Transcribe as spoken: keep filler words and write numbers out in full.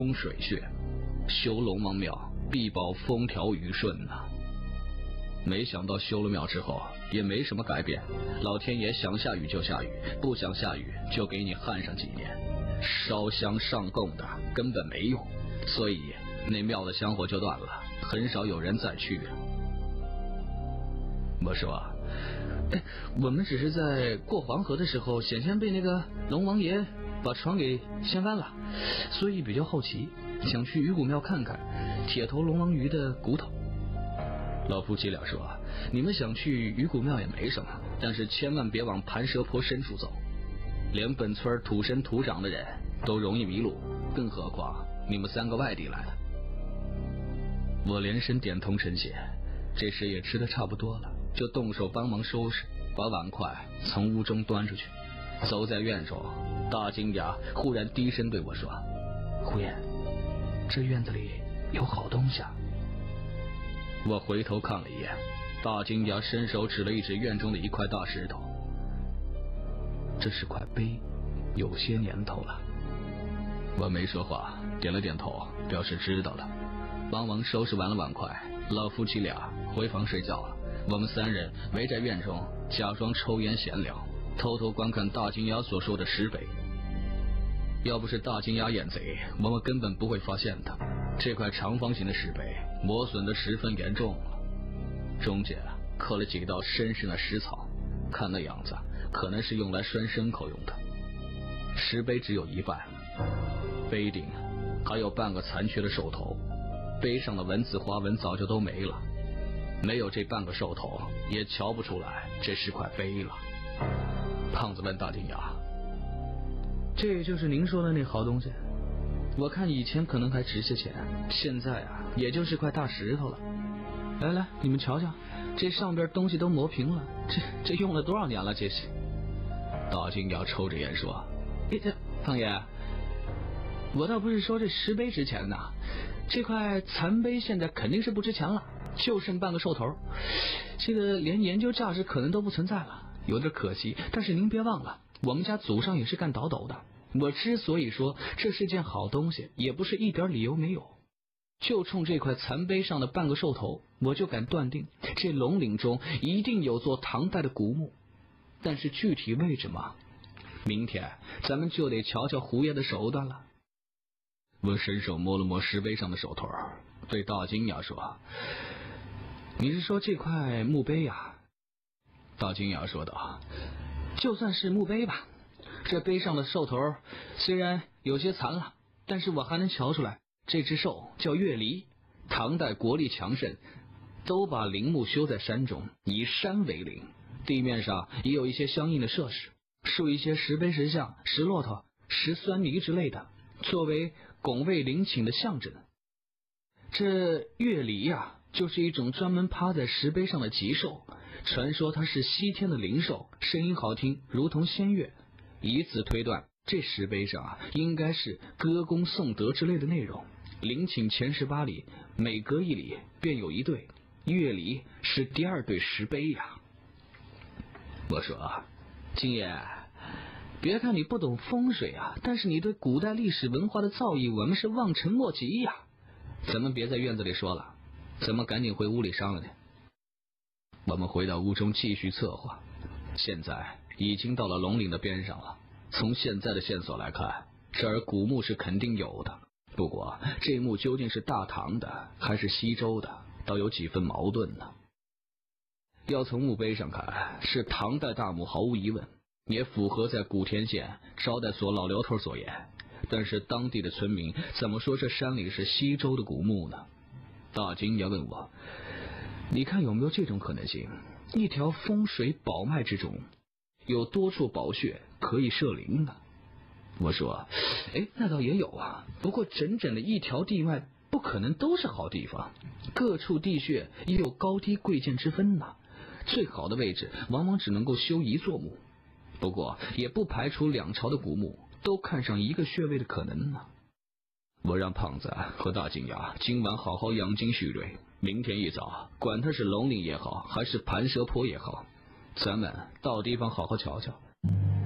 风水穴，修龙王庙必保风调雨顺呐、啊。没想到修了庙之后也没什么改变，老天爷想下雨就下雨，不想下雨就给你旱上几年，烧香上供的根本没用，所以那庙的香火就断了，很少有人再去了。我说，哎，我们只是在过黄河的时候险些被那个龙王爷把船给掀翻了，所以比较好奇，想去鱼骨庙看看铁头龙王鱼的骨头。老夫妻俩说，你们想去鱼骨庙也没什么，但是千万别往盘蛇坡深处走，连本村土生土长的人都容易迷路，更何况你们三个外地来的。我连声点头称谢，这时也吃得差不多了，就动手帮忙收拾，把碗筷从屋中端出去。走在院中，大金牙忽然低声对我说，胡爷，这院子里有好东西啊。我回头看了一眼，大金牙伸手指了一指院中的一块大石头，这是块碑，有些年头了。我没说话，点了点头表示知道了。帮忙收拾完了碗筷，老夫妻俩回房睡觉了。我们三人围在院中假装抽烟闲聊，偷偷观看大金牙所说的石碑。要不是大金牙眼贼，我们根本不会发现的。这块长方形的石碑磨损得十分严重了，中间刻了几道深深的石草，看那样子可能是用来拴牲口用的。石碑只有一半，碑顶还有半个残缺的兽头，碑上的文字花纹早就都没了，没有这半个兽头也瞧不出来这是块碑了。胖子问大金牙，这就是您说的那好东西？我看以前可能还值些钱，现在啊也就是块大石头了。来来，你们瞧瞧，这上边东西都磨平了，这这用了多少年了？这是。大金牙抽着烟说，哎，这胖爷，我倒不是说这石碑值钱呐，这块残碑现在肯定是不值钱了，就剩半个兽头，这个连研究价值可能都不存在了，有点可惜。但是您别忘了，我们家祖上也是干倒斗的，我之所以说这是件好东西，也不是一点理由没有。就冲这块残碑上的半个兽头，我就敢断定这龙岭中一定有座唐代的古墓，但是具体位置嘛，明天咱们就得瞧瞧胡爷的手段了。我伸手摸了摸石碑上的手头，对大金牙说，你是说这块墓碑呀？大金牙说道，就算是墓碑吧，这碑上的兽头虽然有些残了，但是我还能瞧出来这只兽叫月离，唐代国力强盛，都把陵墓修在山中，以山为陵，地面上也有一些相应的设施，竖一些石碑石像、石骆驼、石酸泥之类的，作为拱卫陵寝的象征。这月离呀、啊，就是一种专门趴在石碑上的吉兽，传说它是西天的灵兽，声音好听，如同仙乐。以此推断，这石碑上啊，应该是歌功颂德之类的内容。陵寝前十八里，每隔一里便有一对，月离是第二对石碑呀、啊。我说，金爷，别看你不懂风水啊，但是你对古代历史文化的造诣我们是望尘莫及呀、啊。咱们别在院子里说了，咱们赶紧回屋里商量去。我们回到屋中继续策划。现在已经到了龙岭的边上了，从现在的线索来看，这儿古墓是肯定有的，不过这墓究竟是大唐的还是西周的，倒有几分矛盾呢。要从墓碑上看，是唐代大墓毫无疑问，也符合在古田县招待所老刘头所言，但是当地的村民怎么说这山里是西周的古墓呢？大金牙问我，你看有没有这种可能性，一条风水宝脉之中有多处宝穴可以设灵呢？我说，哎，那倒也有啊，不过整整的一条地脉不可能都是好地方，各处地穴也有高低贵贱之分呢。最好的位置往往只能够修一座墓，不过也不排除两朝的古墓都看上一个穴位的可能呢。我让胖子和大金牙今晚好好养精蓄锐，明天一早管他是龙岭也好还是盘蛇坡也好，咱们到地方好好瞧瞧。